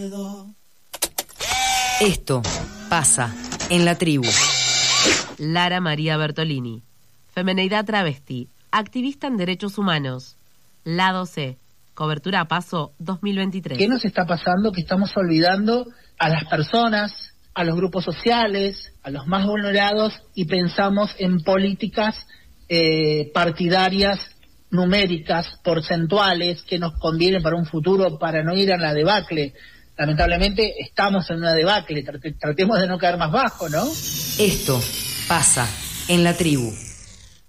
Esto pasa en la tribu. Lara María Bertolini, femeneidad travesti, activista en derechos humanos. Lado C, cobertura a Paso 2023. ¿Qué nos está pasando? Que estamos olvidando a las personas, a los grupos sociales, a los más vulnerados, y pensamos en políticas partidarias, numéricas, porcentuales, que nos convienen para un futuro, para no ir a la debacle. Lamentablemente estamos en una debacle, tratemos de no caer más bajo, ¿no? Esto pasa en la tribu.